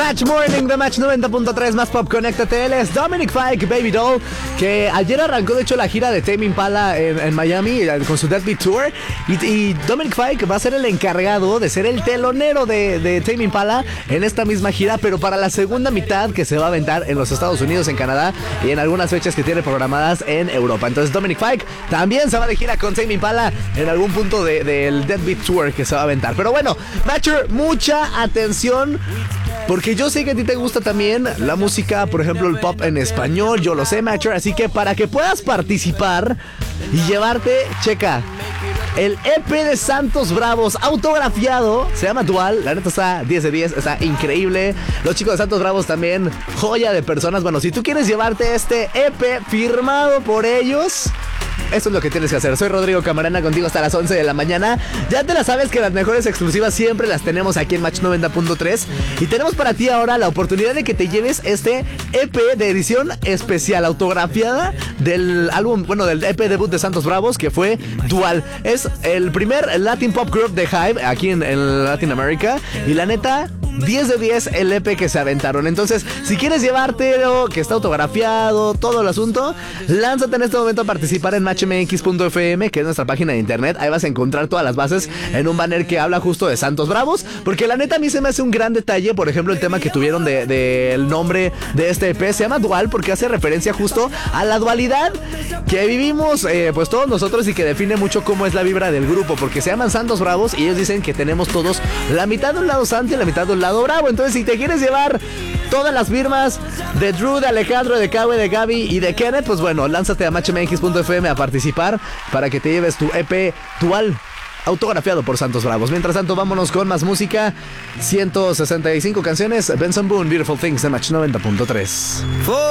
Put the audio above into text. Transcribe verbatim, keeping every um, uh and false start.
Match Morning de Match noventa punto tres, más pop, conéctate. Él es Dominic Fike, Baby Doll, que ayer arrancó de hecho la gira de Tame Impala en, en Miami con su Dead Beat Tour. Y, y Dominic Fike va a ser el encargado de ser el telonero de, de Tame Impala en esta misma gira, pero para la segunda mitad que se va a aventar en los Estados Unidos, en Canadá y en algunas fechas que tiene programadas en Europa. Entonces Dominic Fike también se va de gira con Tame Impala en algún punto del de, de Dead Beat Tour que se va a aventar. Pero bueno, Matcher, mucha atención, porque yo sé que a ti te gusta también la música, por ejemplo el pop en español, yo lo sé, Matcher, así que para que puedas participar y llevarte, checa, el E P de Santos Bravos autografiado, se llama Dual, la neta está diez de diez, está increíble. Los chicos de Santos Bravos también, joya de personas. Bueno, si tú quieres llevarte este E P firmado por ellos, eso es lo que tienes que hacer. Soy Rodrigo Camarena, contigo hasta las once de la mañana. Ya te la sabes que las mejores exclusivas siempre las tenemos aquí en Match noventa punto tres. Y tenemos para ti ahora la oportunidad de que te lleves este E P de edición especial autografiada del álbum, bueno, del E P debut de Santos Bravos, que fue Dual. Es el primer Latin Pop Group de Hybe aquí en, en Latinoamérica. Y la neta, diez de diez el E P que se aventaron. Entonces, si quieres llevártelo, que está autografiado, todo el asunto, lánzate en este momento a participar en match m x punto f m, que es nuestra página de internet. Ahí vas a encontrar todas las bases en un banner que habla justo de Santos Bravos, porque la neta a mí se me hace un gran detalle. Por ejemplo, el tema que tuvieron del de, de nombre de este E P se llama Dual, porque hace referencia justo a la dualidad que vivimos eh, pues todos nosotros, y que define mucho cómo es la vibra del grupo, porque se llaman Santos Bravos y ellos dicen que tenemos todos la mitad de un lado santo y la mitad de un lado bravo. Entonces, si te quieres llevar todas las firmas de Drew, de Alejandro, de Kawe, de Gaby y de Kenneth, pues bueno, lánzate a match m x punto f m a participar para que te lleves tu E P Dual autografiado por Santos Bravos. Mientras tanto, vámonos con más música. ciento sesenta y cinco canciones, Benson Boone, Beautiful Things de Match noventa punto tres.